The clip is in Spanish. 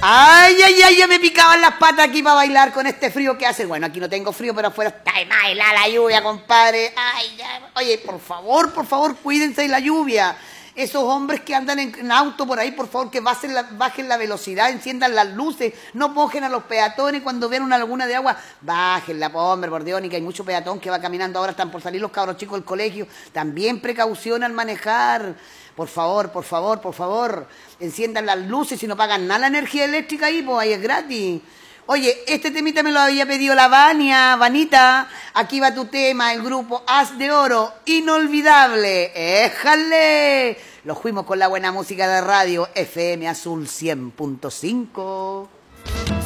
Ay, ay, ay, ya me picaban las patas aquí para bailar con este frío que hace. Bueno, aquí no tengo frío, pero afuera está de más helada la lluvia, compadre. Ay, ya. Oye, por favor, cuídense de la lluvia. Esos hombres que andan en auto por ahí, por favor, que bajen la velocidad, enciendan las luces, no mojen a los peatones cuando vean una laguna de agua. Bájenla, hombre, por Dios, ni que hay mucho peatón que va caminando ahora, están por salir los cabros chicos del colegio. También precaución al manejar. Por favor, enciendan las luces y no pagan nada la energía eléctrica ahí, pues ahí es gratis. Oye, este temita me lo había pedido la Vania, Vanita. Aquí va tu tema, el grupo Haz de Oro, inolvidable. ¡Éjale! Los fuimos con la buena música de radio FM Azul 100.5.